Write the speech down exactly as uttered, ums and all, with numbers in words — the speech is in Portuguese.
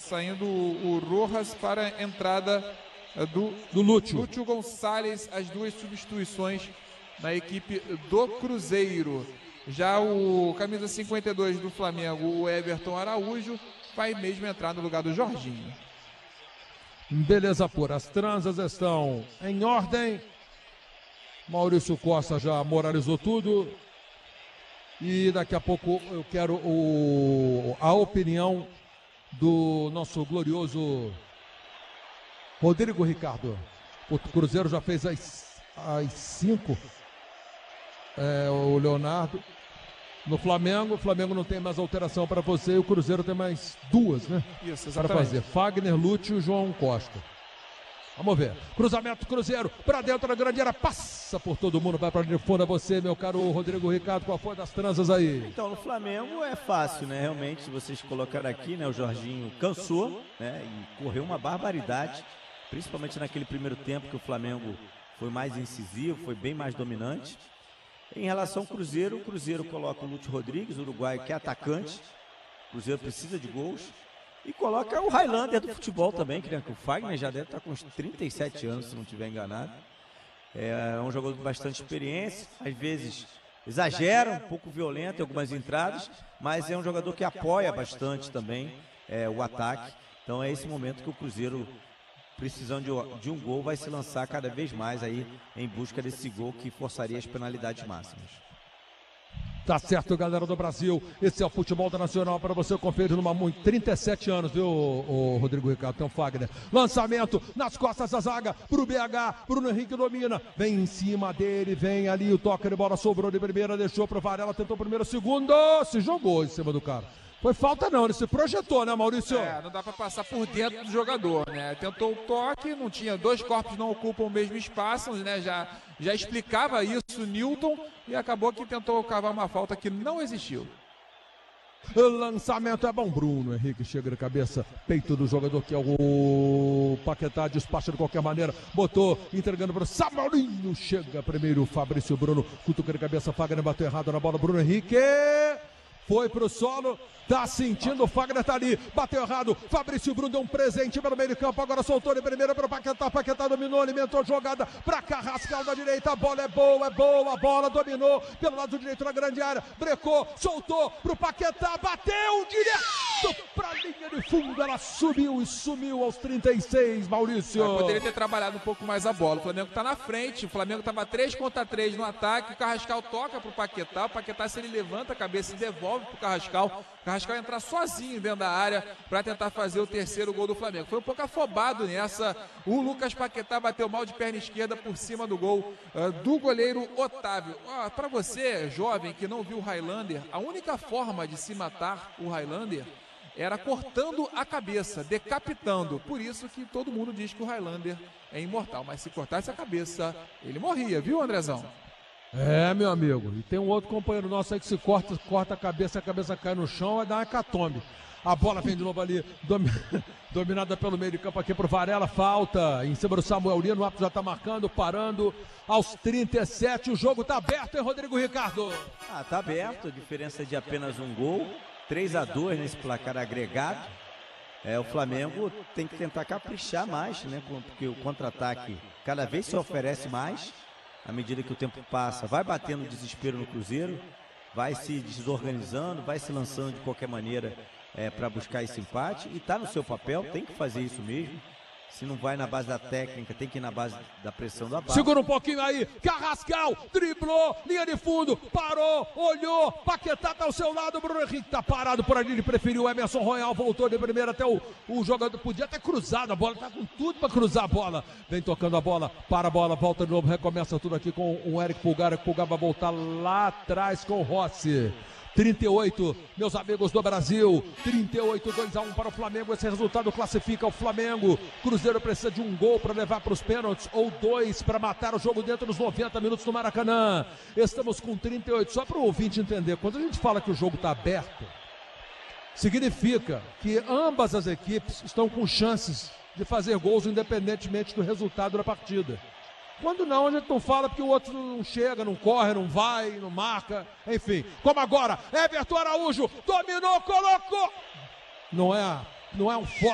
saindo o Rojas para a entrada do, do Lúcio. Lúcio Gonçalves, as duas substituições na equipe do Cruzeiro. Já o camisa cinquenta e dois do Flamengo, o Everton Araújo, vai mesmo entrar no lugar do Jorginho. Beleza pura, as transas estão em ordem. Maurício Costa já moralizou tudo. E daqui a pouco eu quero o, a opinião do nosso glorioso Rodrigo Ricardo. O Cruzeiro já fez as, as cinco. É, o Leonardo. No Flamengo, o Flamengo não tem mais alteração para você e o Cruzeiro tem mais duas, né? Isso, para fazer. Fagner, Lúcio e João Costa. Vamos ver. Cruzamento, Cruzeiro, para dentro da grande área, passa por todo mundo, vai para de fundo. Você, meu caro Rodrigo Ricardo, qual foi das transas aí? Então, no Flamengo é fácil, né? Realmente, vocês colocaram aqui, né? O Jorginho cansou, né? E correu uma barbaridade, principalmente naquele primeiro tempo que o Flamengo foi mais incisivo, foi bem mais dominante. Em relação ao Cruzeiro, o Cruzeiro coloca o Lúcio Rodrigues, uruguaio, que é atacante. O Cruzeiro precisa de gols. E coloca o Highlander do futebol também, que, né, que o Fagner já deve estar com uns trinta e sete anos, se não estiver enganado. É um jogador com bastante experiência, às vezes exagera, um pouco violento em algumas entradas, mas é um jogador que apoia bastante também é, o ataque. Então é esse momento que o Cruzeiro, precisando de, de um gol, vai se lançar cada vez mais aí em busca desse gol que forçaria as penalidades máximas. Tá certo, galera do Brasil. Esse é o Futebol da Nacional para você conferir numa muito. trinta e sete anos, viu, o Rodrigo Ricardo? Tem um Fagner. Lançamento nas costas da zaga pro B H. Bruno Henrique domina. Vem em cima dele, vem ali o toque de bola. Sobrou de primeira, deixou pro Varela. Tentou primeiro, segundo. Se jogou em cima do cara. Foi falta não, ele se projetou, né, Maurício? É, não dá pra passar por dentro do jogador, né? Tentou o toque, não tinha, dois corpos não ocupam o mesmo espaço, né? Já, já explicava isso o Newton e acabou que tentou cavar uma falta que não existiu. O lançamento é bom, Bruno Henrique chega de cabeça, peito do jogador que é o Paquetá, despacha de qualquer maneira, botou, entregando para o Samaurinho, chega primeiro o Fabrício Bruno, cutuca de cabeça, Fagner bateu errado na bola, Bruno Henrique... Foi pro solo, tá sentindo, o Fagner tá ali, bateu errado, Fabrício Bruno deu um presente pelo meio de campo, agora soltou de primeira para o Paquetá, Paquetá dominou, alimentou a jogada para Carrascal da direita, a bola é boa, é boa, a bola dominou pelo lado direito na grande área, brecou, soltou pro Paquetá, bateu direto pra linha de fundo, ela subiu e sumiu aos trinta e seis, Maurício. Ah, poderia ter trabalhado um pouco mais a bola, o Flamengo tá na frente, o Flamengo tava três contra três no ataque, o Carrascal toca pro Paquetá, o Paquetá se ele levanta a cabeça e devolve pro Carrascal, o Carrascal entrar sozinho dentro da área para tentar fazer o terceiro gol do Flamengo. Foi um pouco afobado nessa, o Lucas Paquetá bateu mal de perna esquerda por cima do gol uh, do goleiro Otávio. Uh, para você, jovem, que não viu o Highlander, a única forma de se matar o Highlander era cortando a cabeça, decapitando. Por isso que todo mundo diz que o Highlander é imortal, mas se cortasse a cabeça, ele morria, viu, Andrezão? É, meu amigo, e tem um outro companheiro nosso aí que se corta, corta a cabeça, a cabeça cai no chão, vai dar uma hecatombe. A bola vem de novo ali, domi... dominada pelo meio de campo aqui pro Varela, falta em cima do Samuel Lino, o árbitro já tá marcando, parando aos trinta e sete, o jogo tá aberto, hein, Rodrigo Ricardo? Ah, tá aberto, diferença de apenas um gol, três a dois nesse placar agregado. É, o Flamengo tem que tentar caprichar mais, né, porque o contra-ataque cada vez se oferece mais. À medida que o tempo passa, vai batendo desespero no Cruzeiro, vai se desorganizando, vai se lançando de qualquer maneira é, para buscar esse empate. E está no seu papel, tem que fazer isso mesmo. Se não vai na base da técnica, tem que ir na base da pressão da base. Segura um pouquinho aí, Carrascal, driblou, linha de fundo, parou, olhou, Paquetá tá ao seu lado, Bruno Henrique tá parado por ali, ele preferiu o Emerson Royal, voltou de primeira até o, o jogador, podia ter cruzado a bola, tá com tudo para cruzar a bola, vem tocando a bola, para a bola, volta de novo, recomeça tudo aqui com o Eric Pulgar, o Pulgar vai voltar lá atrás com o Rossi. trinta e oito, meus amigos do Brasil, trinta e oito, dois a um para o Flamengo, esse resultado classifica o Flamengo. Cruzeiro precisa de um gol para levar para os pênaltis, ou dois para matar o jogo dentro dos noventa minutos no Maracanã. Estamos com trinta e oito, só para o ouvinte entender, quando a gente fala que o jogo está aberto, significa que ambas as equipes estão com chances de fazer gols independentemente do resultado da partida. Quando não, a gente não fala porque o outro não chega, não corre, não vai, não marca, enfim. Como agora, Everton Araújo, dominou, colocou. Não é, não é um forte.